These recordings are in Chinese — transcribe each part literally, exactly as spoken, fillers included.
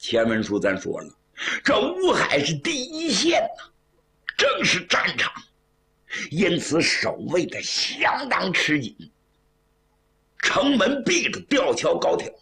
前文书咱说了，这吴海是第一线呐、啊，正是战场，因此守卫的相当吃紧。城门闭着，吊桥高挑，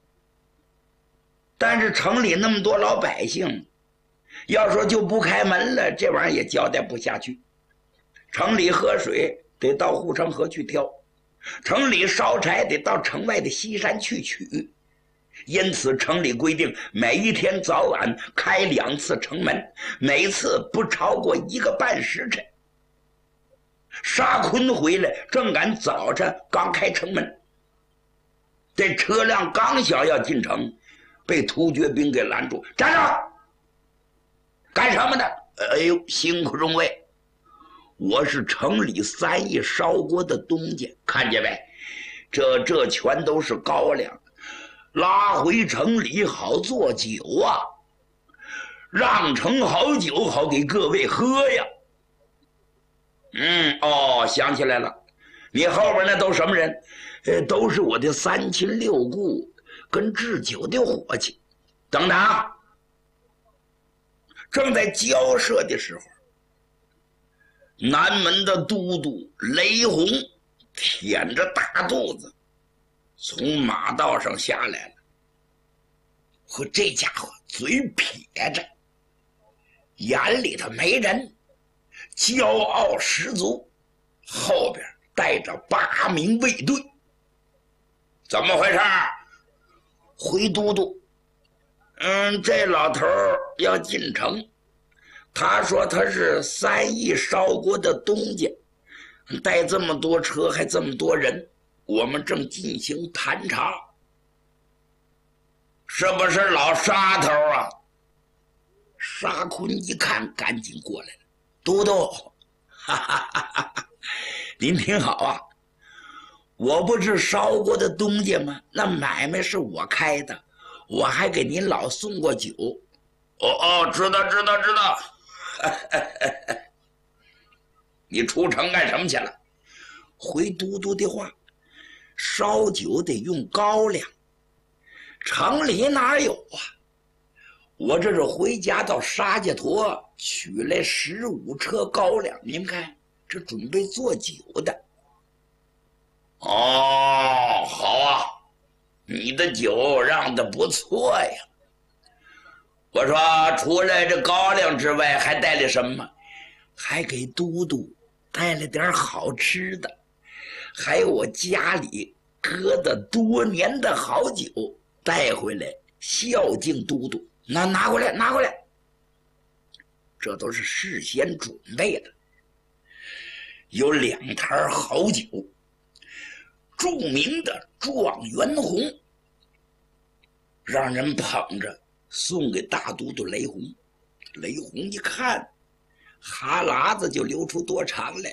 但是城里那么多老百姓，要说就不开门了，这玩意儿也交代不下去。城里喝水得到护城河去挑，城里烧柴得到城外的西山去取，因此城里规定每一天早晚开两次城门，每次不超过一个半时辰。沙坤回来正赶早晨刚开城门，这车辆刚想要进城，被突厥兵给拦住。站住！干什么的？哎呦，辛苦众位，我是城里三义烧锅的东家，看见没？这这全都是高粱，拉回城里好做酒啊，让成好酒好给各位喝呀。嗯，哦，想起来了，你后边那都什么人？呃，都是我的三亲六故跟制酒的伙计。等等，正在交涉的时候，南门的都督雷洪舔着大肚子从马道上下来了，和这家伙嘴撇着，眼里头没人，骄傲十足，后边带着八名卫队。怎么回事？回都督，嗯，这老头要进城，他说他是三义烧锅的东家，带这么多车还这么多人，我们正进行盘查，是不是老沙头啊？沙坤一看赶紧过来了，都督，哈哈哈哈，您听好啊，我不是烧锅的东家吗？那买卖是我开的，我还给您老送过酒。哦哦，知道知道知道。你出城干什么去了？回都督的话，烧酒得用高粱，城里哪有啊？我这是回家到沙家坨取来十五车高粱，您看这准备做酒的。哦，好啊，你的酒让的不错呀。我说除了这高粱之外还带了什么？还给都督带了点好吃的，还有我家里搁的多年的好酒带回来孝敬都督。那拿过来拿过来，这都是事先准备的。有两坛好酒，著名的状元红，让人捧着送给大都督雷洪。雷洪一看，哈喇子就流出多长来。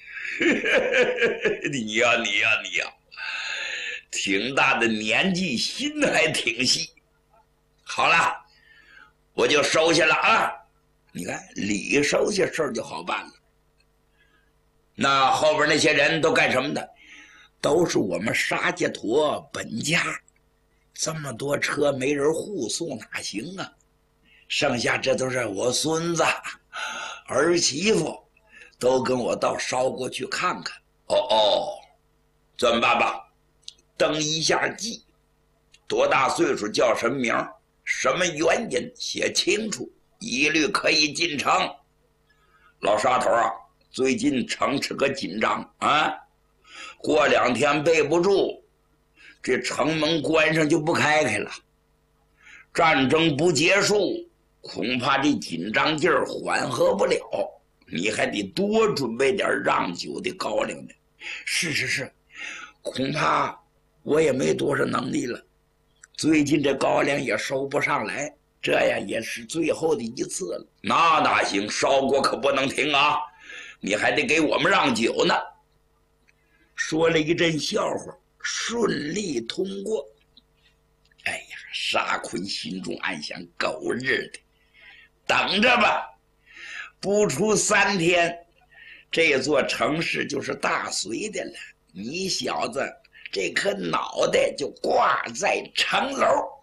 你呀你呀你呀，挺大的年纪，心还挺细。好了，我就收下了啊！你看礼收下，事儿就好办了。那后边那些人都干什么的？都是我们沙家坨本家，这么多车没人护送哪行啊？剩下这都是我孙子儿媳妇，都跟我到烧锅去看看。哦哦，这么办吧，登一下记，多大岁数，叫什么名，什么原因写清楚，一律可以进城。老沙头啊，最近城是个紧张啊，过两天备不住，这城门关上就不开开了。战争不结束，恐怕这紧张劲儿缓和不了，你还得多准备点让酒的高粱呢。是是是，恐怕我也没多少能力了，最近这高粱也收不上来，这样也是最后的一次了。那哪行，烧锅可不能停啊，你还得给我们让酒呢。说了一阵笑话，顺利通过。哎呀，沙坤心中暗想，狗日的，等着吧，不出三天，这座城市就是大隋的了。你小子这颗脑袋就挂在城楼。